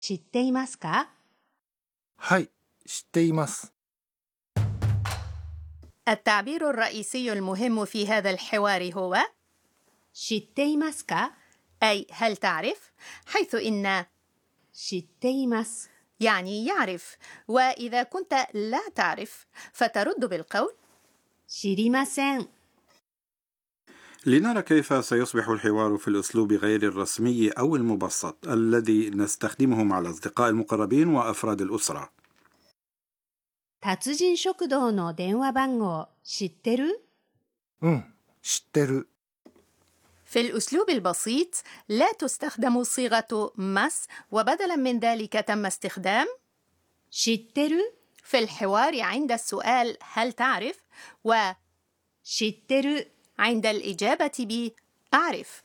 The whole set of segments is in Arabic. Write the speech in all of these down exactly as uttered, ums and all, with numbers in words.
知っていますか？ はい、知っています。 التعبير الرئيسي المهم في هذا الحوار هو 知っていますか؟ أي هل تعرف؟ حيث إن 知っています يعني يعرف، وإذا كنت لا تعرف فترد بالقول 知りません لنرى كيف سيصبح الحوار في الأسلوب غير الرسمي أو المبسط الذي نستخدمه مع الأصدقاء المقربين وأفراد الأسرة. 達人食堂の電話番号知ってる？ うん、知ってる。 في الأسلوب البسيط لا تستخدم صيغة مس، وبدلا من ذلك تم استخدام 知ってる？ في الحوار عند السؤال هل تعرف، و 知ってる عند الإجابة ب أعرف.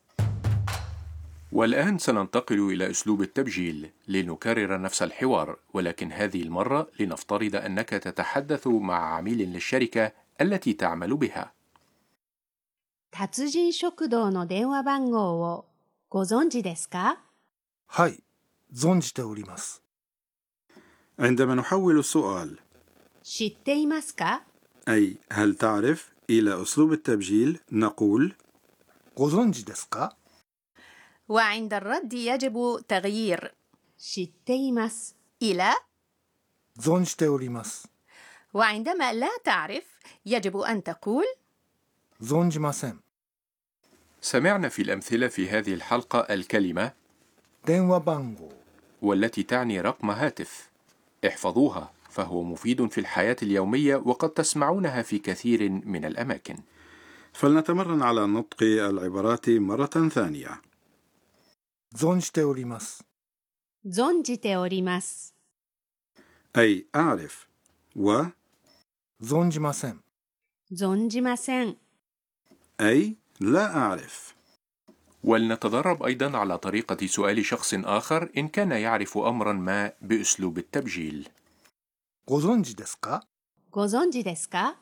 والآن سننتقل إلى أسلوب التبجيل لنكرر نفس الحوار، ولكن هذه المرة لنفترض أنك تتحدث مع عميل للشركة التي تعمل بها. 達人食堂の電話番号をご存知ですか？ はい、存じております。 عندما نحول السؤال 知っていますか أي هل تعرف إلى أسلوب التبجيل نقول ご存知ですか？ وعند الرد يجب تغيير 知っています إلى 存じております。 وعندما لا تعرف يجب أن تقول 存じません。 سمعنا في الأمثلة في هذه الحلقة الكلمة 電話番号 والتي تعني رقم هاتف. احفظوها فهو مفيد في الحياة اليومية وقد تسمعونها في كثير من الأماكن. فلنتمرن على نطق العبارات مرة ثانية. 存じております。 存じております أي أعرف، و 存じません。 存じません أي لا أعرف. ولنتدرب أيضا على طريقة سؤال شخص آخر إن كان يعرف أمرا ما بأسلوب التبجيل. ご存知ですか？ ご存知ですか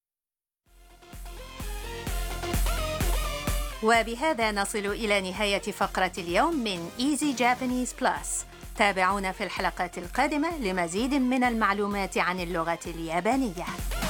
وبهذا نصل إلى نهاية فقرة اليوم من Easy Japanese Plus. تابعونا في الحلقات القادمة لمزيد من المعلومات عن اللغة اليابانية.